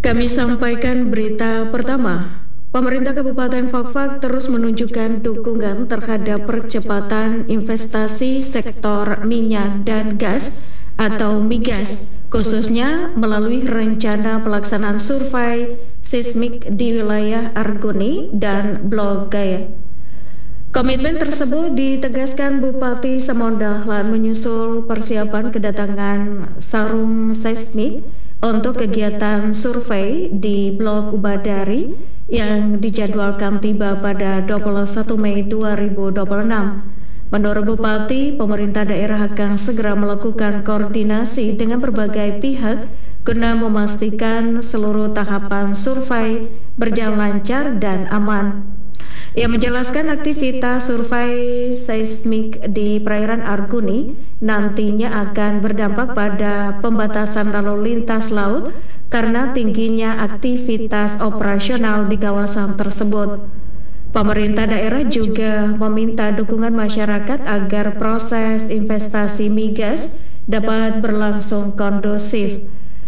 Kami sampaikan berita pertama. Pemerintah Kabupaten Fakfak terus menunjukkan dukungan terhadap percepatan investasi sektor minyak dan gas atau migas, khususnya melalui rencana pelaksanaan survei seismik di wilayah Arguni dan Blok Gaya. Komitmen tersebut ditegaskan Bupati Samoan Dahlan menyusul persiapan kedatangan sarung seismik untuk kegiatan survei di Blok Ubadari yang dijadwalkan tiba pada 21 Mei 2026. Menurut Bupati, pemerintah daerah akan segera melakukan koordinasi dengan berbagai pihak guna memastikan seluruh tahapan survei berjalan lancar dan aman. Ia menjelaskan aktivitas survei seismik di perairan Arguni nantinya akan berdampak pada pembatasan lalu lintas laut karena tingginya aktivitas operasional di kawasan tersebut. Pemerintah daerah juga meminta dukungan masyarakat agar proses investasi migas dapat berlangsung kondusif.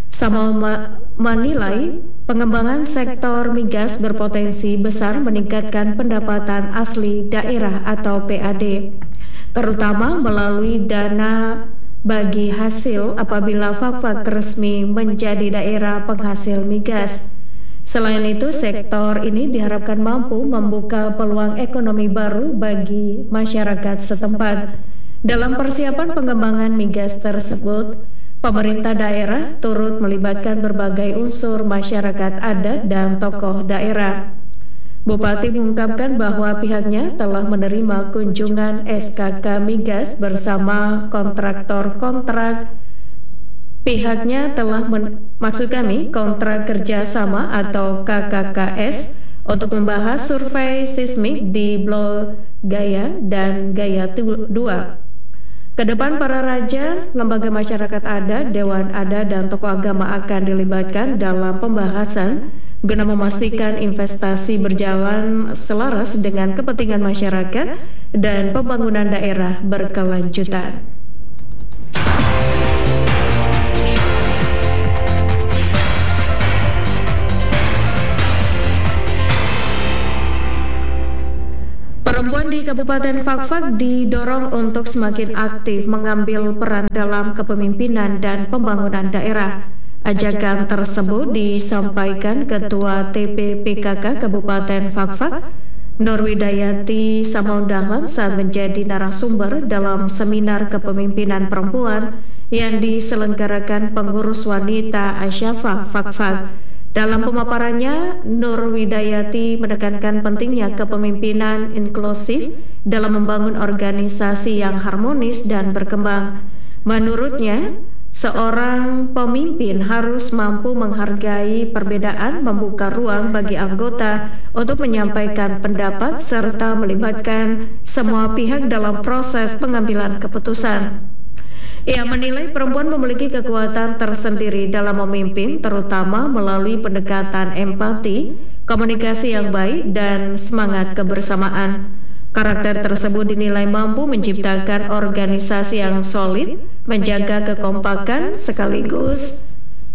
Samoa menilai pengembangan sektor migas berpotensi besar meningkatkan pendapatan asli daerah atau PAD, terutama melalui dana bagi hasil apabila Fakfak resmi menjadi daerah penghasil migas. Selain itu, sektor ini diharapkan mampu membuka peluang ekonomi baru bagi masyarakat setempat. Dalam persiapan pengembangan migas tersebut, pemerintah daerah turut melibatkan berbagai unsur masyarakat adat dan tokoh daerah. Bupati mengungkapkan bahwa pihaknya telah menerima kunjungan SKK Migas bersama kontraktor. Pihaknya telah kontrak kerjasama atau KKKS untuk membahas survei seismik di Blok Gaya dan Gaya 2. Kedepan para raja, lembaga masyarakat adat, dewan adat, dan tokoh agama akan dilibatkan dalam pembahasan guna memastikan investasi berjalan selaras dengan kepentingan masyarakat dan pembangunan daerah berkelanjutan. Perempuan di Kabupaten Fakfak didorong untuk semakin aktif mengambil peran dalam kepemimpinan dan pembangunan daerah. Ajakan tersebut disampaikan Ketua TPPKK Kabupaten Fakfak, Nurwidayati Samoan Dahlan saat menjadi narasumber dalam seminar kepemimpinan perempuan yang diselenggarakan pengurus wanita Asyafa Fakfak. Dalam pemaparannya, Nurwidayati menekankan pentingnya kepemimpinan inklusif dalam membangun organisasi yang harmonis dan berkembang. Menurutnya, seorang pemimpin harus mampu menghargai perbedaan, membuka ruang bagi anggota untuk menyampaikan pendapat, serta melibatkan semua pihak dalam proses pengambilan keputusan. Ia menilai perempuan memiliki kekuatan tersendiri dalam memimpin, terutama melalui pendekatan empati, komunikasi yang baik, dan semangat kebersamaan. Karakter tersebut dinilai mampu menciptakan organisasi yang solid, menjaga kekompakan, sekaligus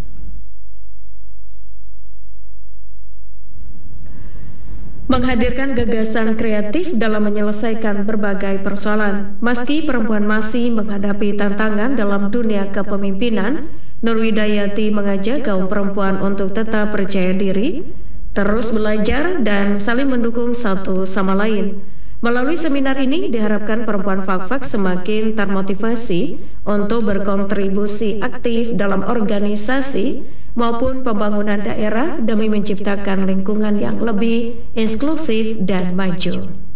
menghadirkan gagasan kreatif dalam menyelesaikan berbagai persoalan. Meski perempuan masih menghadapi tantangan dalam dunia kepemimpinan, Nurwidayati mengajak kaum perempuan untuk tetap percaya diri, terus belajar, dan saling mendukung satu sama lain. Melalui seminar ini diharapkan perempuan Fakfak semakin termotivasi untuk berkontribusi aktif dalam organisasi maupun pembangunan daerah demi menciptakan lingkungan yang lebih inklusif dan maju.